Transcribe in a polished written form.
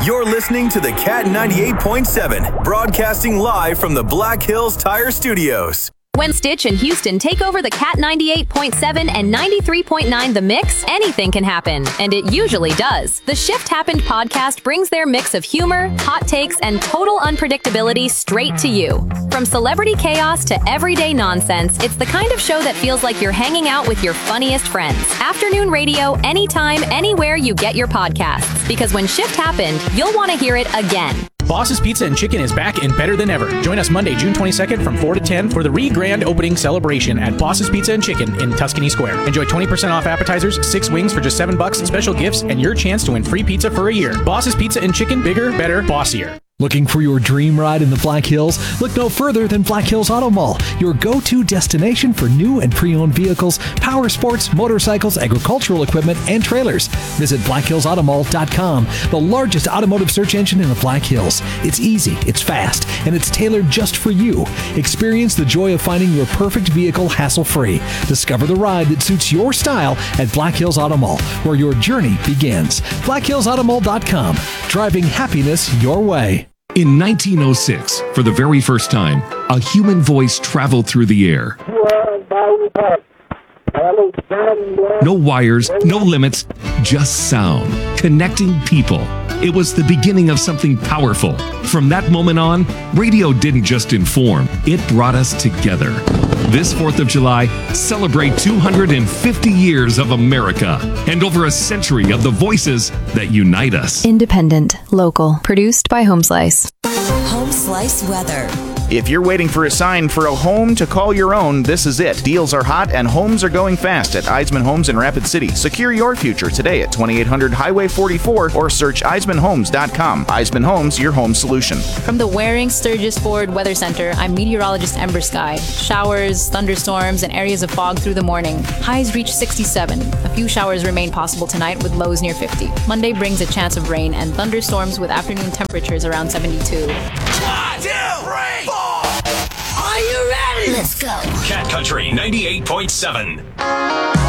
You're listening to the Cat 98.7, broadcasting live from the Black Hills Tire Studios. When Stitch and Houston take over the Cat 98.7 and 93.9 The Mix, anything can happen, and it usually does. The Shift Happened podcast brings their mix of humor, hot takes, and total unpredictability straight to you. From celebrity chaos to everyday nonsense, it's the kind of show that feels like you're hanging out with your funniest friends. Afternoon radio, anytime, anywhere you get your podcasts. Because when Shift Happened, you'll want to hear it again. Boss's Pizza and Chicken is back and better than ever. Join us Monday, June 22nd from 4 to 10 for the re-grand opening celebration at Boss's Pizza and Chicken in Tuscany Square. Enjoy 20% off appetizers, 6 wings for just $7, special gifts, and your chance to win free pizza for a year. Boss's Pizza and Chicken, bigger, better, bossier. Looking for your dream ride in the Black Hills? Look no further than Black Hills Auto Mall, your go-to destination for new and pre-owned vehicles, power sports, motorcycles, agricultural equipment, and trailers. Visit BlackHillsAutomall.com, the largest automotive search engine in the Black Hills. It's easy, it's fast, and it's tailored just for you. Experience the joy of finding your perfect vehicle hassle-free. Discover the ride that suits your style at Black Hills Auto Mall, where your journey begins. BlackHillsAutomall.com, driving happiness your way. In 1906, for the very first time, a human voice traveled through the air. No wires, no limits, just sound, connecting people. It was the beginning of something powerful. From that moment on, radio didn't just inform, it brought us together. This 4th of July, celebrate 250 years of America and over a century of the voices that unite us. Independent, local, produced by Home Slice. Home Slice weather. If you're waiting for a sign for a home to call your own, this is it. Deals are hot and homes are going fast at Eisman Homes in Rapid City. Secure your future today at 2800 Highway 44 or search EismanHomes.com. Eisman Homes, your home solution. From the Waring Sturgis Ford Weather Center, I'm meteorologist Ember Sky. Showers, thunderstorms, and areas of fog through the morning. Highs reach 67. A few showers remain possible tonight with lows near 50. Monday brings a chance of rain and thunderstorms with afternoon temperatures around 72. 1, 2, 3, 4. Are you ready? Let's go. Cat Country 98.7.